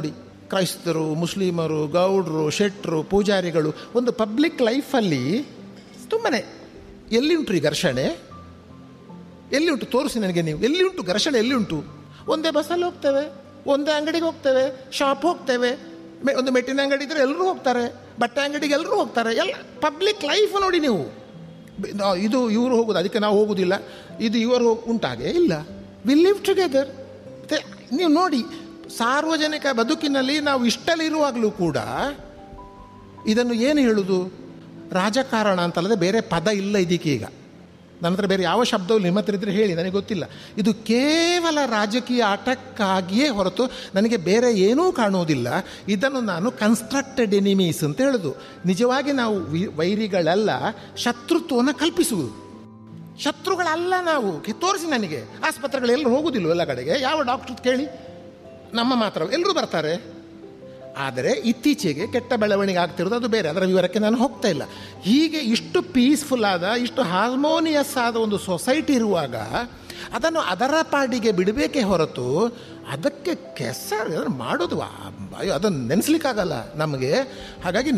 ಕ್ರೈಸ್ತರು, ಮುಸ್ಲಿಮರು, ಗೌಡ್ರು, ಶೆಟ್ರು, ಪೂಜಾರಿಗಳು ಒಂದು ಪಬ್ಲಿಕ್ ಲೈಫಲ್ಲಿ ತುಂಬನೇ ಎಲ್ಲಿ ಉಂಟು ಈ ಘರ್ಷಣೆ? ಎಲ್ಲಿ ಉಂಟು? ತೋರಿಸಿ ನನಗೆ ನೀವು, ಎಲ್ಲಿ ಉಂಟು ಘರ್ಷಣೆ? ಎಲ್ಲಿ ಉಂಟು? ಒಂದೇ ಬಸ್ಸಲ್ಲಿ ಹೋಗ್ತೇವೆ, ಒಂದೇ ಅಂಗಡಿಗೆ ಹೋಗ್ತೇವೆ, ಶಾಪ್ ಹೋಗ್ತೇವೆ, ಒಂದು ಮೆಟ್ಟಿನ ಅಂಗಡಿ ಇದ್ದರೆ ಎಲ್ಲರೂ ಹೋಗ್ತಾರೆ, ಬಟ್ಟೆ ಅಂಗಡಿಗೆ ಎಲ್ಲರೂ ಹೋಗ್ತಾರೆ, ಎಲ್ಲ ಪಬ್ಲಿಕ್ ಲೈಫ್ ನೋಡಿ ನೀವು. ಇದು ಇವರು ಹೋಗೋದು, ಅದಕ್ಕೆ ನಾವು ಹೋಗೋದಿಲ್ಲ, ಇದು ಇವರು ಉಂಟಾಗೆ ಇಲ್ಲ. We live together. ನೀವು ನೋಡಿ, ಸಾರ್ವಜನಿಕ ಬದುಕಿನಲ್ಲಿ ನಾವು ಇಷ್ಟಲ್ಲಿರುವಾಗಲೂ ಕೂಡ ಇದನ್ನು ಏನು ಹೇಳುವುದು? ರಾಜಕಾರಣ ಅಂತಲ್ಲದೆ ಬೇರೆ ಪದ ಇಲ್ಲ ಇದಕ್ಕೆ. ಈಗ ನನ್ನ ಹತ್ರ ಬೇರೆ ಯಾವ ಶಬ್ದವು ನಿಮ್ಮ ಹತ್ರ ಇದ್ದರೆ ಹೇಳಿ, ನನಗೆ ಗೊತ್ತಿಲ್ಲ. ಇದು ಕೇವಲ ರಾಜಕೀಯ ಆಟಕ್ಕಾಗಿಯೇ ಹೊರತು ನನಗೆ ಬೇರೆ ಏನೂ ಕಾಣುವುದಿಲ್ಲ. ಇದನ್ನು ನಾನು ಕನ್ಸ್ಟ್ರಕ್ಟೆಡ್ ಎನಿಮೀಸ್ ಅಂತ ಹೇಳೋದು. ನಿಜವಾಗಿ ನಾವು ವೈರಿಗಳಲ್ಲ, ಶತ್ರುತ್ವವನ್ನು ಕಲ್ಪಿಸುವುದು. ಶತ್ರುಗಳಲ್ಲ ನಾವು. ತೋರಿಸಿ ನನಗೆ. ಆಸ್ಪತ್ರೆಗಳೆಲ್ಲರೂ ಹೋಗುವುದಿಲ್ಲ ಎಲ್ಲ ಕಡೆಗೆ, ಯಾವ ಡಾಕ್ಟ್ರ್ ಕೇಳಿ, ನಮ್ಮ ಮಾತ್ರ ಎಲ್ಲರೂ ಬರ್ತಾರೆ. ಆದರೆ ಇತ್ತೀಚೆಗೆ ಕೆಟ್ಟ ಬೆಳವಣಿಗೆ ಆಗ್ತಿರೋದು ಅದು ಬೇರೆ, ಅದರ ವಿವರಕ್ಕೆ ನಾನು ಹೋಗ್ತಾ ಇಲ್ಲ. ಹೀಗೆ ಇಷ್ಟು ಪೀಸ್ಫುಲ್ ಆದ, ಇಷ್ಟು ಹಾರ್ಮೋನಿಯಸ್ ಆದ ಒಂದು ಸೊಸೈಟಿ ಇರುವಾಗ ಅದನ್ನು ಅದರ ಪಾಡಿಗೆ ಬಿಡಬೇಕೇ ಹೊರತು ಅದಕ್ಕೆ ಕೆಸರು ಮಾಡೋದು ಅದನ್ನು ನೆನೆಸ್ಲಿಕ್ಕಾಗಲ್ಲ ನಮಗೆ. ಹಾಗಾಗಿ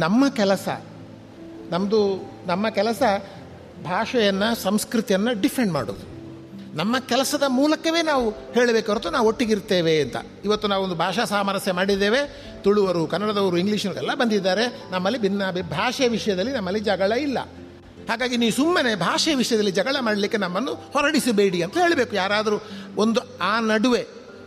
ನಮ್ಮ ಕೆಲಸ ಭಾಷೆಯನ್ನು, ಸಂಸ್ಕೃತಿಯನ್ನು ಡಿಫೆಂಡ್ ಮಾಡೋದು. ನಮ್ಮ ಕೆಲಸದ ಮೂಲಕವೇ ನಾವು ಹೇಳಬೇಕು ಹೊರತು ನಾವು ಒಟ್ಟಿಗಿರ್ತೇವೆ ಅಂತ. ಇವತ್ತು ನಾವು ಒಂದು ಭಾಷಾ ಸಾಮರಸ್ಯ ಮಾಡಿದ್ದೇವೆ. ತುಳುವರು, ಕನ್ನಡದವರು, ಇಂಗ್ಲೀಷಿನವರೆಲ್ಲ ಬಂದಿದ್ದಾರೆ. ನಮ್ಮಲ್ಲಿ ಭಾಷೆ ವಿಷಯದಲ್ಲಿ ನಮ್ಮಲ್ಲಿ ಜಗಳ ಇಲ್ಲ. ಹಾಗಾಗಿ ನೀವು ಸುಮ್ಮನೆ ಭಾಷೆ ವಿಷಯದಲ್ಲಿ ಜಗಳ ಮಾಡಲಿಕ್ಕೆ ನಮ್ಮನ್ನು ಹೊರಡಿಸಬೇಡಿ ಅಂತ ಹೇಳಬೇಕು. ಯಾರಾದರೂ ಒಂದು ಆ ನಡುವೆ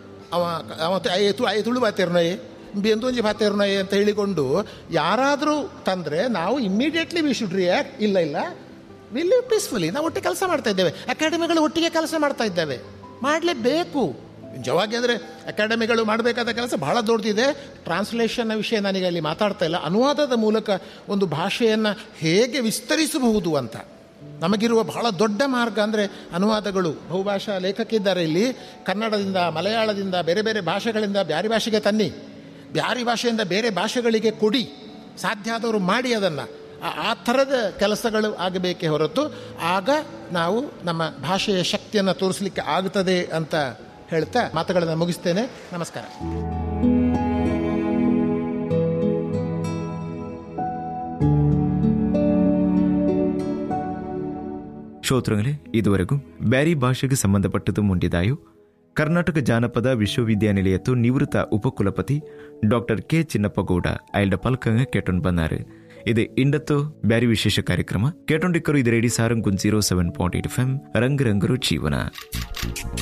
ತುಳು ಬಾತೇರ್ನೊಯ್ ಬೆಂದೊಂಜಿ ಬಾತೇರ್ನೊಯ್ ಅಂತ ಹೇಳಿಕೊಂಡು ಯಾರಾದರೂ ತಂದರೆ ನಾವು ಇಮ್ಮಿಡಿಯೇಟ್ಲಿ ವಿ ಶುಡ್ ರಿಯಾಕ್ಟ್. ಇಲ್ಲ ವಿ ಲಿವ್ ಪೀಸ್ಫುಲಿ. ನಾವು ಒಟ್ಟಿಗೆ ಕೆಲಸ ಮಾಡ್ತಾ ಇದ್ದೇವೆ, ಅಕಾಡೆಮಿಗಳು ಒಟ್ಟಿಗೆ ಕೆಲಸ ಮಾಡ್ತಾ ಇದ್ದೇವೆ, ಮಾಡಲೇಬೇಕು. ನಿಜವಾಗಿ ಅಂದರೆ ಅಕಾಡೆಮಿಗಳು ಮಾಡಬೇಕಾದ ಕೆಲಸ ಬಹಳ ದೊಡ್ಡದಿದೆ. ಟ್ರಾನ್ಸ್ಲೇಷನ್ನ ವಿಷಯ ನಾನೀಗ ಅಲ್ಲಿ ಮಾತಾಡ್ತಾ ಇಲ್ಲ. ಅನುವಾದದ ಮೂಲಕ ಒಂದು ಭಾಷೆಯನ್ನು ಹೇಗೆ ವಿಸ್ತರಿಸಬಹುದು ಅಂತ ನಮಗಿರುವ ಬಹಳ ದೊಡ್ಡ ಮಾರ್ಗ ಅಂದರೆ ಅನುವಾದಗಳು. ಬಹುಭಾಷಾ ಲೇಖಕಿದ್ದಾರೆ ಇಲ್ಲಿ. ಕನ್ನಡದಿಂದ, ಮಲಯಾಳದಿಂದ, ಬೇರೆ ಬೇರೆ ಭಾಷೆಗಳಿಂದ ಬ್ಯಾರಿ ಭಾಷೆಗೆ ತನ್ನಿ, ಬ್ಯಾರಿ ಭಾಷೆಯಿಂದ ಬೇರೆ ಭಾಷೆಗಳಿಗೆ ಕೊಡಿ, ಸಾಧ್ಯ ಆದವರು ಮಾಡಿ. ಅದನ್ನು ಆ ಥರದ ಕೆಲಸಗಳು ಆಗಬೇಕೇ ಹೊರತು ಆಗ ನಾವು ನಮ್ಮ ಭಾಷೆಯ ಶಕ್ತಿಯನ್ನು ತೋರಿಸಲಿಕ್ಕೆ ಆಗ್ತದೆ ಅಂತ ಹೇಳ್ತಾ ಮಾತುಗಳನ್ನು ಮುಗಿಸ್ತೇನೆ. ನಮಸ್ಕಾರ. ಶ್ರೋತೃಗಳೇ, ಇದುವರೆಗೂ ಬ್ಯಾರಿ ಭಾಷೆಗೆ ಸಂಬಂಧಪಟ್ಟದು ಮುಂಡಿದಾಯು ಕರ್ನಾಟಕ ಜಾನಪದ ವಿಶ್ವವಿದ್ಯಾನಿಲಯತ್ತು ನಿವೃತ್ತ ಉಪಕುಲಪತಿ ಡಾಕ್ಟರ್ ಕೆ ಚಿನ್ನಪ್ಪಗೌಡ ಅಯಲ್ಡ ಪಲ್ಕಂಗ ಕೇಟೊಂಡು ಬಂದಾರು. ಇದು ಇಂಡತ್ತು ಬ್ಯಾರಿ ವಿಶೇಷ ಕಾರ್ಯಕ್ರಮ ಕೇಟೊಂಡಿಕ್ಕರು. ಇದು ರೇಡಿ ಸಾರಂಗ್ 07.8 FM ರಂಗರಂಗರು ಜೀವನ.